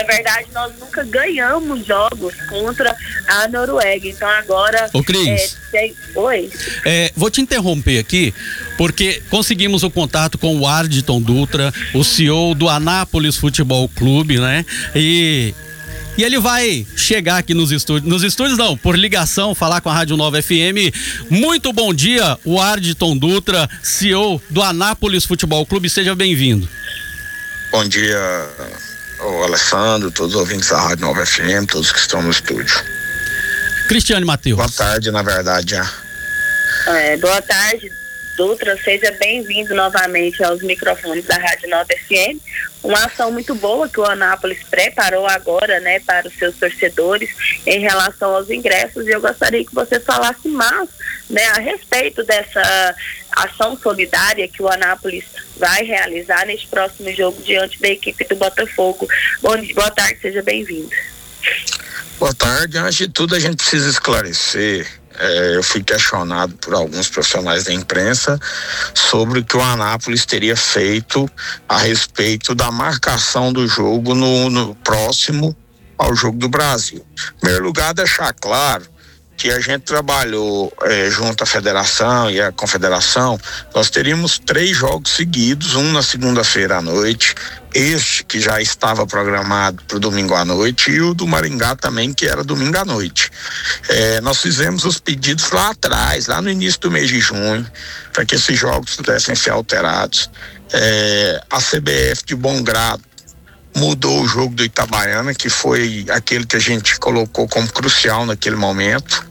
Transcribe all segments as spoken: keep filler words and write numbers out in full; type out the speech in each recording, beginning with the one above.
Na verdade, nós nunca ganhamos jogos contra a Noruega. Então agora... Ô, Cris. É, tem... Oi? É, vou te interromper aqui, porque conseguimos o contato com o Ardton Dutra, o C E O do Anápolis Futebol Clube, né? E... E ele vai chegar aqui nos estúdios, nos estúdios não, por ligação, falar com a Rádio Nova F M. Muito bom dia, o Ardton Dutra, C E O do Anápolis Futebol Clube, seja bem-vindo. Bom dia, o Alessandro, todos os ouvintes da Rádio Nova F M, todos que estão no estúdio. Cristiane Matheus. Boa tarde, na verdade, já. É, boa tarde, Dutra, seja bem-vindo novamente aos microfones da Rádio Nova F M. Uma ação muito boa que o Anápolis preparou agora, né, para os seus torcedores em relação aos ingressos, e eu gostaria que você falasse mais, né, a respeito dessa ação solidária que o Anápolis vai realizar neste próximo jogo diante da equipe do Botafogo. Bom dia, boa tarde, seja bem-vindo. Boa tarde. Antes de tudo, a gente precisa esclarecer. É, eu fui questionado por alguns profissionais da imprensa sobre o que o Anápolis teria feito a respeito da marcação do jogo no, no próximo ao Jogo do Brasil. Em primeiro lugar, deixar claro que a gente trabalhou é, junto à federação e à confederação. Nós teríamos três jogos seguidos, um na segunda-feira à noite, este que já estava programado para o domingo à noite, e o do Maringá também, que era domingo à noite. É, nós fizemos os pedidos lá atrás, lá no início do mês de junho, para que esses jogos pudessem ser alterados. É, a C B F, de bom grado, mudou o jogo do Itabaiana, que foi aquele que a gente colocou como crucial naquele momento,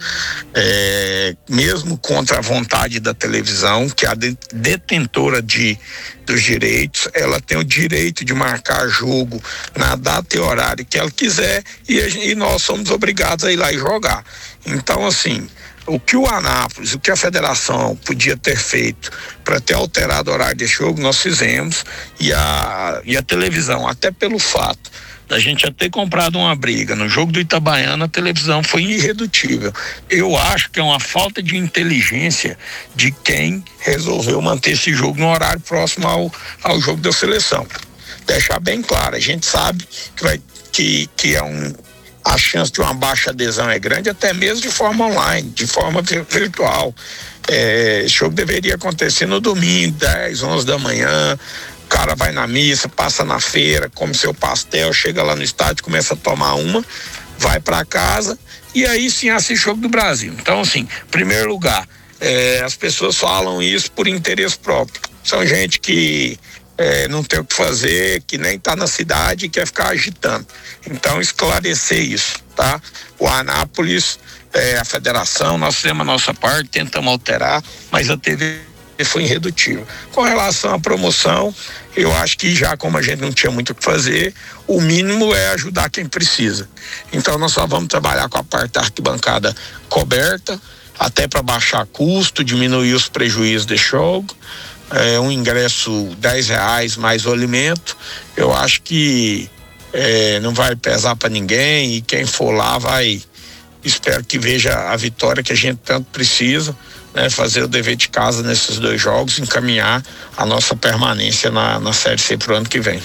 é, mesmo contra a vontade da televisão, que é a de, detentora de, dos direitos. Ela tem o direito de marcar jogo na data e horário que ela quiser, e, a, e nós somos obrigados a ir lá e jogar. Então, assim, o que o Anápolis, o que a federação podia ter feito para ter alterado o horário desse jogo, nós fizemos, e a, e a televisão, até pelo fato da gente já ter comprado uma briga no jogo do Itabaiana, a televisão foi irredutível. Eu acho que é uma falta de inteligência de quem resolveu manter esse jogo no horário próximo ao, ao jogo da seleção. Deixar bem claro, a gente sabe que, vai, que, que é um... a chance de uma baixa adesão é grande, até mesmo de forma online, de forma virtual. É, esse jogo deveria acontecer no domingo, dez, onze da manhã. O cara vai na missa, passa na feira, come seu pastel, chega lá no estádio, começa a tomar uma, vai para casa e aí sim assiste o Jogo do Brasil. Então, assim, em primeiro lugar, é, as pessoas falam isso por interesse próprio. São gente que É, não tem o que fazer, que nem tá na cidade e quer ficar agitando. Então, esclarecer isso, tá? O Anápolis, é, a federação, nós fizemos a nossa parte, tentamos alterar, mas a T V foi irredutível. Com relação à promoção, eu acho que já como a gente não tinha muito o que fazer, o mínimo é ajudar quem precisa. Então, nós só vamos trabalhar com a parte da arquibancada coberta, até para baixar custo, diminuir os prejuízos desse jogo. É, um ingresso dez reais mais o alimento. Eu acho que é, não vai pesar para ninguém, e quem for lá vai, espero que veja a vitória que a gente tanto precisa, né? Fazer o dever de casa nesses dois jogos, encaminhar a nossa permanência na, na Série C pro ano que vem.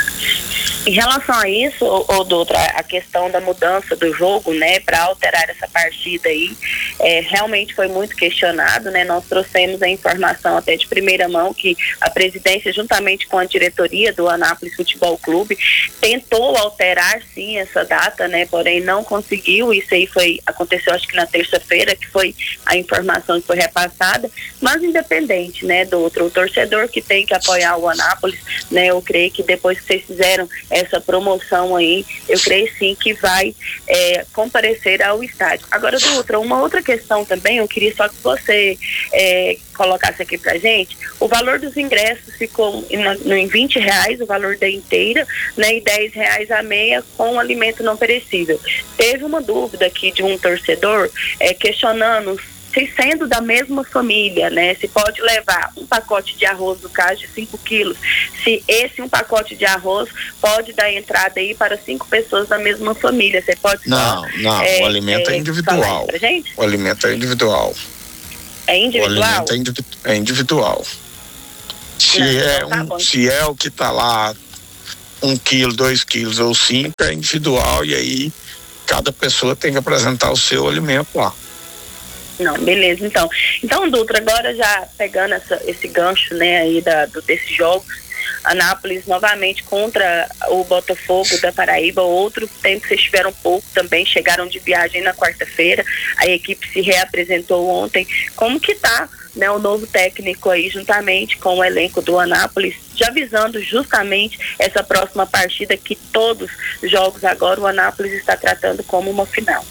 Em relação a isso, ô, ô, Dutra, a questão da mudança do jogo, né, para alterar essa partida aí, é, realmente foi muito questionado, né? Nós trouxemos a informação até de primeira mão que a presidência, juntamente com a diretoria do Anápolis Futebol Clube, tentou alterar sim essa data, né? Porém não conseguiu. Isso aí foi, aconteceu acho que na terça-feira, que foi a informação que foi repassada, mas independente, né, do outro, o torcedor que tem que apoiar o Anápolis, né, eu creio que depois que vocês fizeram essa promoção aí, eu creio sim que vai é, comparecer ao estádio. Agora, Dutra, uma outra questão também, eu queria só que você é, colocasse aqui pra gente, o valor dos ingressos ficou em, em vinte reais, o valor da inteira, né, e dez reais a meia com alimento não perecível. Teve uma dúvida aqui de um torcedor é, questionando se sendo da mesma família, né, se pode levar um pacote de arroz, no caso de cinco quilos, se esse um pacote de arroz pode dar entrada aí para cinco pessoas da mesma família. Você pode Não, só, não, é, o alimento é, é individual. Pra gente? O alimento é individual. É individual? O alimento é, individu- é individual. Se, não, é então tá um, bom. se é o que está lá um quilo, dois quilos ou cinco é individual, e aí cada pessoa tem que apresentar o seu alimento lá. Não, beleza, então. Então, Dutra, agora já pegando essa, esse gancho, né, aí da, do, desses jogos, Anápolis novamente contra o Botafogo da Paraíba, outro tempo que vocês tiveram pouco também, chegaram de viagem na quarta-feira, a equipe se reapresentou ontem. Como que tá, né, o novo técnico aí, juntamente com o elenco do Anápolis, já visando justamente essa próxima partida que todos os jogos agora o Anápolis está tratando como uma final?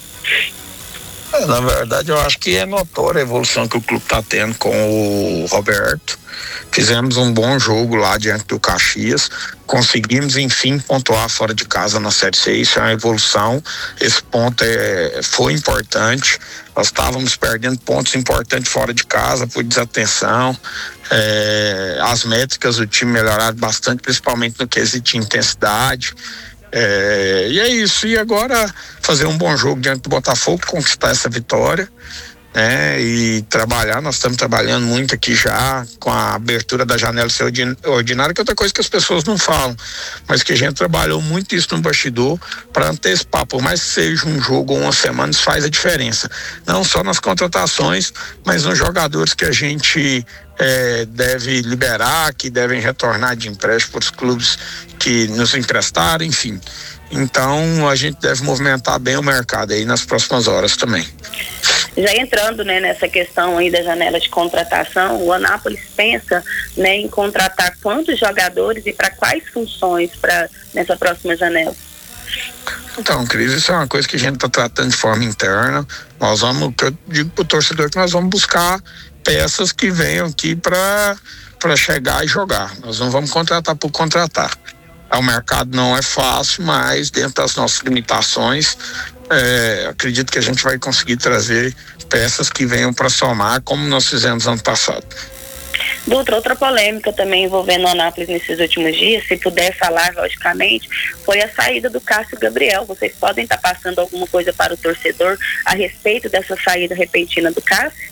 Na verdade, eu acho que é notória a evolução que o clube está tendo com o Roberto. Fizemos um bom jogo lá diante do Caxias, conseguimos enfim pontuar fora de casa na Série C. Isso é uma evolução, esse ponto é, foi importante. Nós estávamos perdendo pontos importantes fora de casa por desatenção. É, as métricas do time melhoraram bastante, principalmente no quesito de intensidade. É, e é isso, e agora fazer um bom jogo diante do Botafogo, conquistar essa vitória, né? E trabalhar, nós estamos trabalhando muito aqui já com a abertura da janela ordinária, que é outra coisa que as pessoas não falam, mas que a gente trabalhou muito isso no bastidor para antecipar, por mais que seja um jogo ou uma semana, isso faz a diferença, não só nas contratações, mas nos jogadores que a gente É, deve liberar, que devem retornar de empréstimo para os clubes que nos emprestaram, enfim. Então a gente deve movimentar bem o mercado aí nas próximas horas também. Já entrando, né, nessa questão aí da janela de contratação, o Anápolis pensa, né, em contratar quantos jogadores e para quais funções para nessa próxima janela? Então, Cris, isso é uma coisa que a gente está tratando de forma interna. Nós vamos, que eu digo para o torcedor que nós vamos buscar peças que venham aqui para para chegar e jogar. Nós não vamos contratar por contratar. O mercado não é fácil, mas dentro das nossas limitações, é, acredito que a gente vai conseguir trazer peças que venham para somar, como nós fizemos ano passado. Dutra, outra polêmica também envolvendo o Anápolis nesses últimos dias, se puder falar, logicamente, foi a saída do Cássio Gabriel. Vocês podem estar passando alguma coisa para o torcedor a respeito dessa saída repentina do Cássio?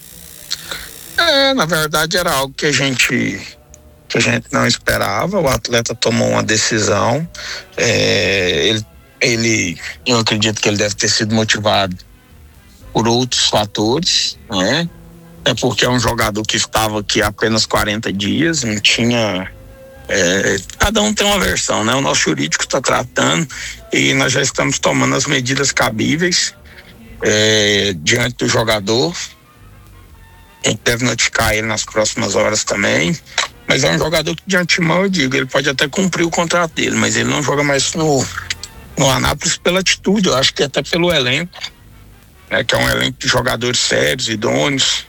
É, na verdade era algo que a gente que a gente não esperava. O atleta tomou uma decisão, é, ele, ele eu acredito que ele deve ter sido motivado por outros fatores, né? É porque é um jogador que estava aqui há apenas quarenta dias, não tinha, é, cada um tem uma versão, né? O nosso jurídico está tratando e nós já estamos tomando as medidas cabíveis, é, diante do jogador. A gente deve notificar ele nas próximas horas também, mas é um jogador que de antemão eu digo, ele pode até cumprir o contrato dele, mas ele não joga mais no, no Anápolis pela atitude, eu acho que até pelo elenco, né, que é um elenco de jogadores sérios, idôneos.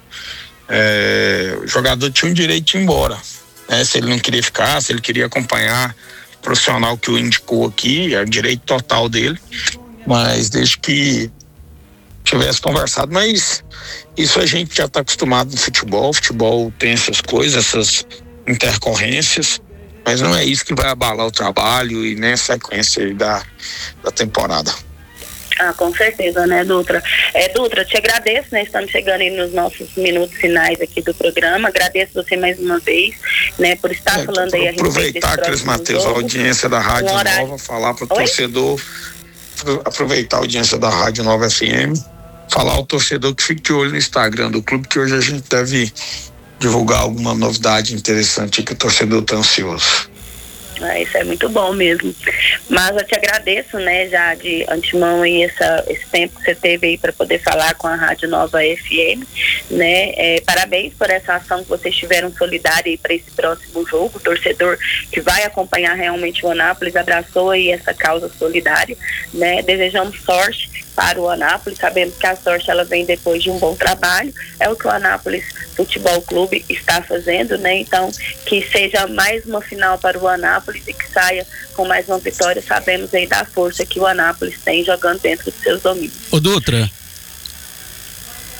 É, o jogador tinha o direito de ir embora, né, se ele não queria ficar, se ele queria acompanhar o profissional que o indicou aqui, é o direito total dele, mas desde que tivesse conversado, mas isso a gente já está acostumado no futebol, futebol tem essas coisas, essas intercorrências, mas não é isso que vai abalar o trabalho e nem a sequência da, da temporada. Ah, com certeza, né, Dutra? É, Dutra, te agradeço, né? Estamos chegando aí nos nossos minutos finais aqui do programa. Agradeço você mais uma vez, né, por estar é, falando aí a respeito desse aproveitar, Cris Matheus, a audiência da Rádio um Nova, falar para o torcedor, aproveitar a audiência da Rádio Nova F M, falar ao torcedor que fique de olho no Instagram do clube, que hoje a gente deve divulgar alguma novidade interessante que o torcedor está ansioso. Ah, isso é muito bom mesmo. Mas eu te agradeço, né, já de antemão aí essa, esse tempo que você teve aí para poder falar com a Rádio Nova F M, né? É, parabéns por essa ação que vocês tiveram solidária aí para esse próximo jogo. O torcedor que vai acompanhar realmente o Anápolis abraçou aí essa causa solidária, né? Desejamos sorte para o Anápolis, sabemos que a sorte ela vem depois de um bom trabalho, é o que o Anápolis Futebol Clube está fazendo, né? Então, que seja mais uma final para o Anápolis e que saia com mais uma vitória. Sabemos aí da força que o Anápolis tem jogando dentro dos seus domínios. Ô Dutra,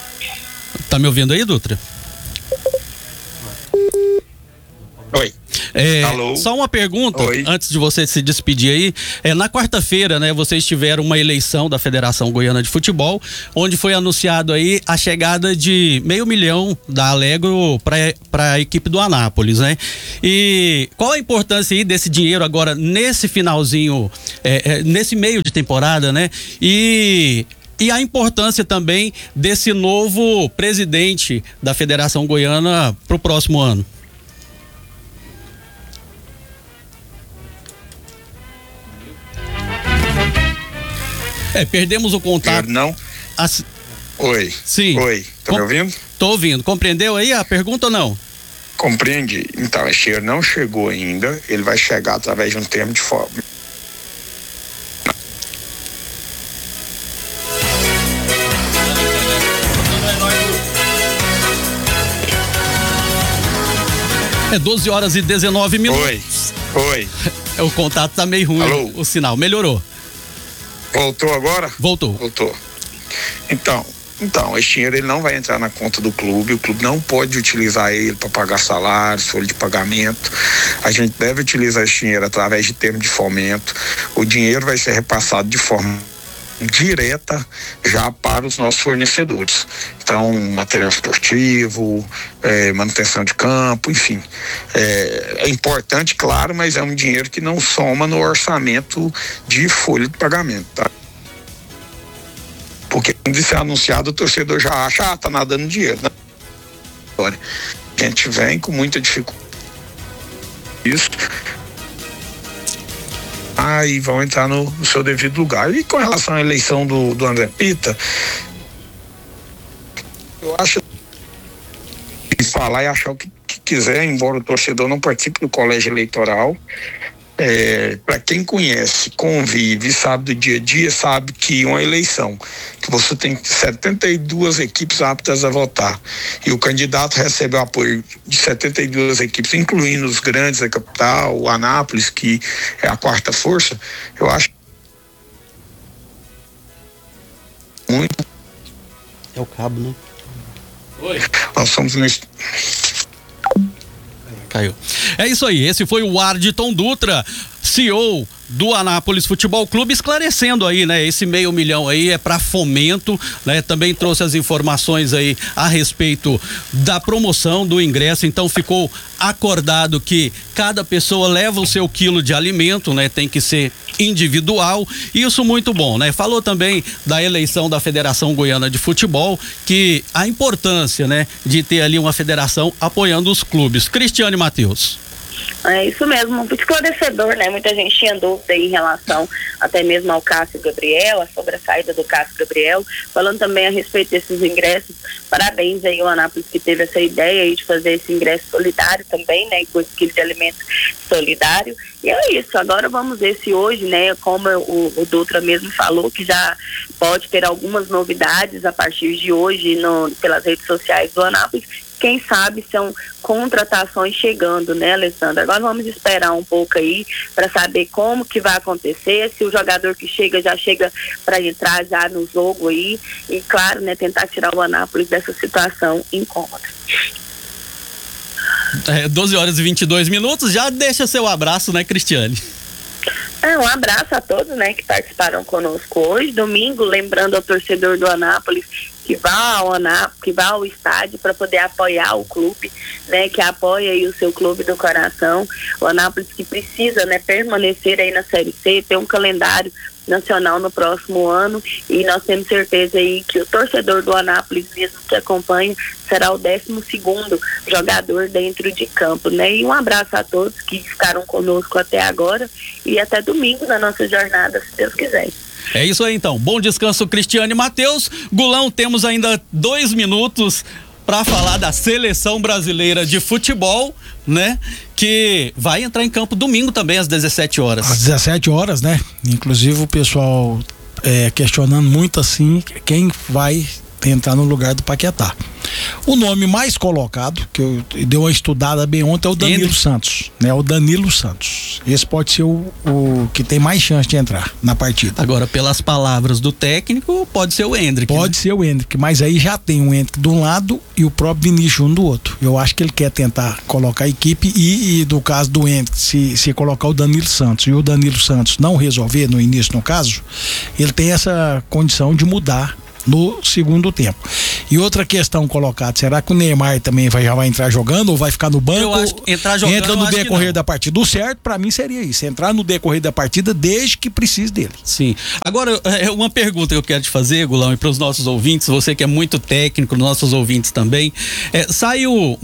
tá me ouvindo aí, Dutra? Oi. É, Alô? só uma pergunta, Oi. antes de você se despedir aí. É, na quarta-feira, né, vocês tiveram uma eleição da Federação Goiana de Futebol, onde foi anunciado aí a chegada de meio milhão da Allegro para a equipe do Anápolis, né? E qual a importância aí desse dinheiro agora nesse finalzinho, é, é, nesse meio de temporada, né? E E a importância também desse novo presidente da Federação Goiana para o próximo ano? É, perdemos o contato. Não? As... Oi. Sim. Oi. Tá Com... me ouvindo? Tô ouvindo. Compreendeu aí a pergunta ou não? Compreendi. Então, esse dinheiro não chegou ainda. Ele vai chegar através de um termo de forma. É doze horas e dezenove minutos. Oi. Oi. O contato tá meio ruim. Alô? O sinal melhorou. Voltou agora? Voltou. Voltou. Então, então, esse dinheiro ele não vai entrar na conta do clube, o clube não pode utilizar ele para pagar salário, folha de pagamento. A gente deve utilizar esse dinheiro através de termo de fomento. O dinheiro vai ser repassado de forma direta já para os nossos fornecedores. Então, material esportivo, é, manutenção de campo, enfim. É, é importante, claro, mas é um dinheiro que não soma no orçamento de folha de pagamento, tá? Porque quando isso é anunciado, o torcedor já acha, ah, tá nadando dinheiro. Não. A gente vem com muita dificuldade. Isso. Aí vão entrar no, no seu devido lugar. E com relação à eleição do, do André Pita, eu acho que falar e achar o que, que quiser, embora o torcedor não participe do colégio eleitoral. É, para quem conhece, convive, sabe do dia a dia, sabe que uma eleição, que você tem setenta e duas equipes aptas a votar e o candidato recebe o apoio de setenta e duas equipes, incluindo os grandes da capital, o Anápolis, que é a quarta força, eu acho muito. É o cabo, né? Oi. Nós somos um... Caiu. É isso aí, esse foi o Ardton Dutra, C E O do Anápolis Futebol Clube, esclarecendo aí, né, esse meio milhão aí é para fomento, né, também trouxe as informações aí a respeito da promoção do ingresso, então ficou acordado que cada pessoa leva o seu quilo de alimento, né, tem que ser individual, isso muito bom, né, falou também da eleição da Federação Goiana de Futebol, que a importância, né, de ter ali uma federação apoiando os clubes. Cristiane Matheus. É isso mesmo, muito esclarecedor, né? Muita gente tinha dúvida em relação até mesmo ao Cássio Gabriel, sobre a saída do Cássio Gabriel, falando também a respeito desses ingressos. Parabéns aí ao Anápolis que teve essa ideia aí de fazer esse ingresso solidário também, né? Com esse quilo de alimento solidário. E é isso, agora vamos ver se hoje, né? Como o, o Dutra mesmo falou, que já pode ter algumas novidades a partir de hoje no, pelas redes sociais do Anápolis. Quem sabe são contratações chegando, né, Alessandra? Agora vamos esperar um pouco aí para saber como que vai acontecer, se o jogador que chega já chega para entrar já no jogo aí e, claro, né, tentar tirar o Anápolis dessa situação incômoda. É, doze horas e vinte e dois minutos, já deixa seu abraço, né, Cristiane? É, um abraço a todos, né, que participaram conosco hoje, domingo, lembrando ao torcedor do Anápolis que vá ao Anápolis, que vá ao estádio para poder apoiar o clube, né, que apoia aí o seu clube do coração, o Anápolis que precisa, né, permanecer aí na Série C, ter um calendário nacional no próximo ano, e nós temos certeza aí que o torcedor do Anápolis mesmo que acompanha será o décimo segundo jogador dentro de campo, né? E um abraço a todos que ficaram conosco até agora e até domingo na nossa jornada, se Deus quiser. É isso aí então, bom descanso, Cristiane Matheus. Gulão, temos ainda dois minutos para falar da seleção brasileira de futebol, né? Que vai entrar em campo domingo também às dezessete horas. Às dezessete horas, né? Inclusive o pessoal é, questionando muito assim quem vai entrar no lugar do Paquetá. O nome mais colocado, que eu dei uma estudada bem ontem, é o Danilo Hendrick. Santos, né? O Danilo Santos. Esse pode ser o, o que tem mais chance de entrar na partida. Agora, pelas palavras do técnico, pode ser o Hendrick. Pode né? ser o Hendrick, mas aí já tem o Hendrick de um lado e o próprio Vinícius um do outro. Eu acho que ele quer tentar colocar a equipe e, e do caso do Hendrick, se, se colocar o Danilo Santos e o Danilo Santos não resolver no início, no caso, ele tem essa condição de mudar no segundo tempo. E outra questão colocada, será que o Neymar também vai, já vai entrar jogando ou vai ficar no banco? Eu acho que entrar jogando, entra no decorrer da partida. O certo pra mim seria isso, entrar no decorrer da partida desde que precise dele. Sim. Agora, é uma pergunta que eu quero te fazer, Gulão, e para os nossos ouvintes, você que é muito técnico, nossos ouvintes também, é, saiu